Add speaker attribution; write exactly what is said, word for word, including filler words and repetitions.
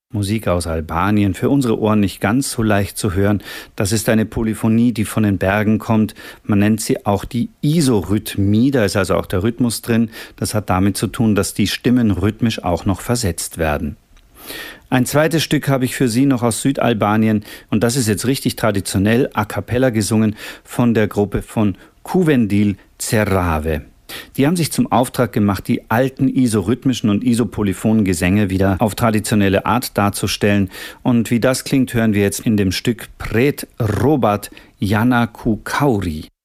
Speaker 1: Musik aus Albanien, für unsere Ohren nicht ganz so leicht zu hören. Das ist eine Polyphonie, die von den Bergen kommt. Man nennt sie auch die Isorhythmie, da ist also auch der Rhythmus drin. Das hat damit zu tun, dass die Stimmen rhythmisch auch noch versetzt werden. Ein zweites Stück habe ich für Sie noch aus Südalbanien und das ist jetzt richtig traditionell a cappella gesungen von der Gruppe von Kuvendil Cerave. Die haben sich zum Auftrag gemacht, die alten isorhythmischen und isopolyphonen Gesänge wieder auf traditionelle Art darzustellen. Und wie das klingt, hören wir jetzt in dem Stück Pret Robat Janaku Kauri.